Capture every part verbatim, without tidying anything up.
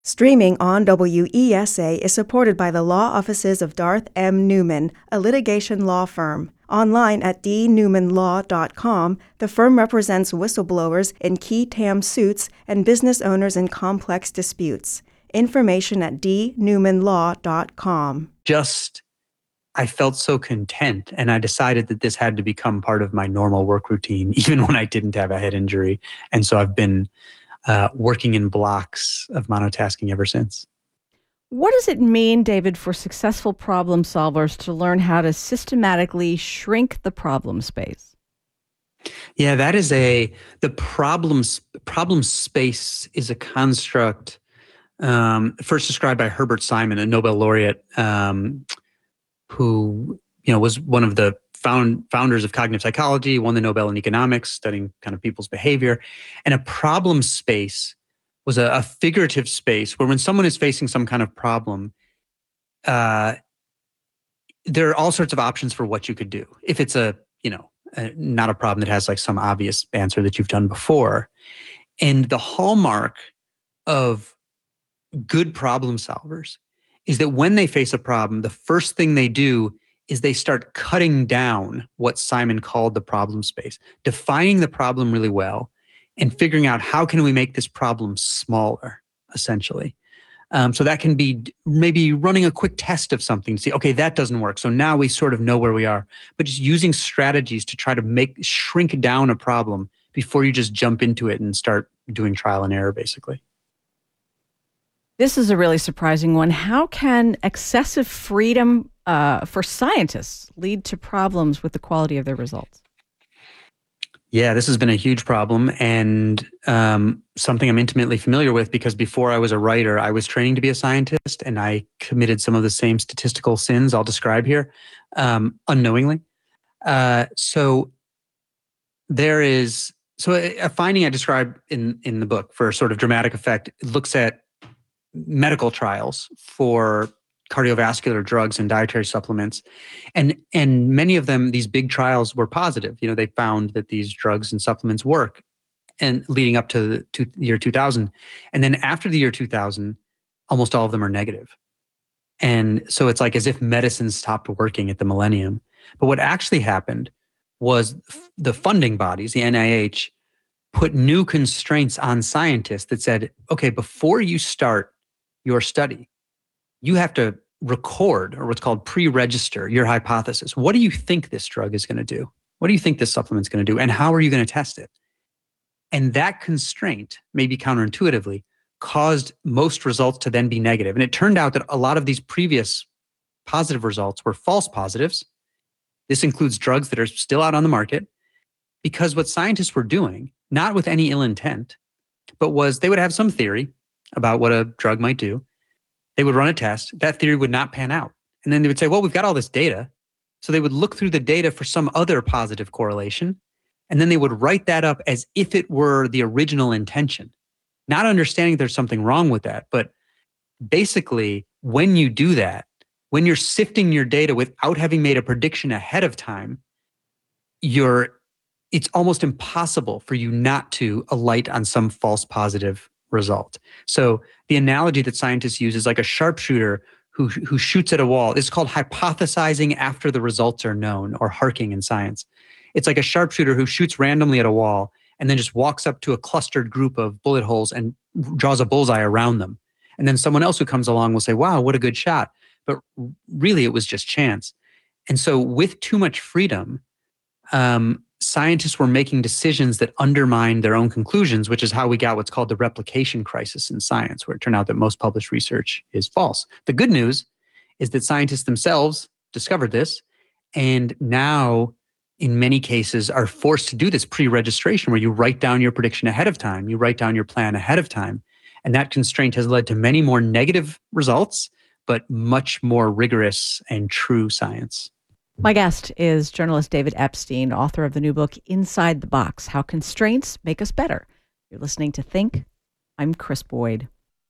Streaming on W E S A is supported by the law offices of Darth M. Newman, a litigation law firm. Online at d newman law dot com, the firm represents whistleblowers in qui tam suits and business owners in complex disputes. Information at d newman law dot com. Just, I felt so content, and I decided that this had to become part of my normal work routine, even when I didn't have a head injury. And so I've been uh, working in blocks of monotasking ever since. What does it mean, David, for successful problem solvers to learn how to systematically shrink the problem space? Yeah, that is a, the problem, problem space is a construct um, first described by Herbert Simon, a Nobel laureate um, who, you know, was one of the found, founders of cognitive psychology, won the Nobel in economics, studying kind of people's behavior. And a problem space was a, a figurative space where when someone is facing some kind of problem, uh, there are all sorts of options for what you could do. If it's a, you know, a, not a problem that has like some obvious answer that you've done before. And the hallmark of good problem solvers is that when they face a problem, the first thing they do is they start cutting down what Simon called the problem space, defining the problem really well, and figuring out how can we make this problem smaller, essentially. Um, so that can be maybe running a quick test of something to see, okay, that doesn't work. So now we sort of know where we are, but just using strategies to try to make shrink down a problem before you just jump into it and start doing trial and error, basically. This is a really surprising one. How can excessive freedom uh, for scientists lead to problems with the quality of their results? Yeah, this has been a huge problem and um, something I'm intimately familiar with because before I was a writer, I was training to be a scientist and I committed some of the same statistical sins I'll describe here um, unknowingly. Uh, so there is, so a, a finding I describe in, in the book for sort of dramatic effect, it looks at medical trials for cardiovascular drugs and dietary supplements. And, and many of them, these big trials were positive. You know, they found that these drugs and supplements work and leading up to the, to the year two thousand. And then after the year two thousand, almost all of them are negative. And so it's like as if medicine stopped working at the millennium. But what actually happened was the funding bodies, the N I H, put new constraints on scientists that said, okay, before you start your study, you have to record or what's called pre-register your hypothesis. What do you think this drug is going to do? What do you think this supplement is going to do? And how are you going to test it? And that constraint, maybe counterintuitively, caused most results to then be negative. And it turned out that a lot of these previous positive results were false positives. This includes drugs that are still out on the market because what scientists were doing, not with any ill intent, but was they would have some theory about what a drug might do. They would run a test. That theory would not pan out. And then they would say, well, we've got all this data. So they would look through the data for some other positive correlation. And then they would write that up as if it were the original intention, not understanding there's something wrong with that. But basically, when you do that, when you're sifting your data without having made a prediction ahead of time, you're, it's almost impossible for you not to alight on some false positive result. So the analogy that scientists use is like a sharpshooter who, who shoots at a wall. It's called hypothesizing after the results are known, or harking in science. It's like a sharpshooter who shoots randomly at a wall and then just walks up to a clustered group of bullet holes and draws a bullseye around them. And then someone else who comes along will say, wow, what a good shot. But really it was just chance. And so with too much freedom, um, scientists were making decisions that undermined their own conclusions, which is how we got what's called the replication crisis in science, where it turned out that most published research is false. The good news is that scientists themselves discovered this, and now in many cases are forced to do this pre-registration where you write down your prediction ahead of time, you write down your plan ahead of time. And that constraint has led to many more negative results, but much more rigorous and true science. My guest is journalist David Epstein, author of the new book, Inside the Box, How Constraints Make Us Better. You're listening to Think. I'm Chris Boyd.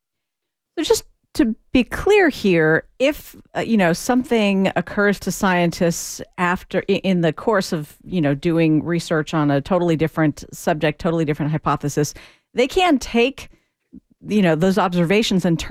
So just to be clear here, if, uh, you know, something occurs to scientists after, in the course of, you know, doing research on a totally different subject, totally different hypothesis, they can take you know, those observations and turn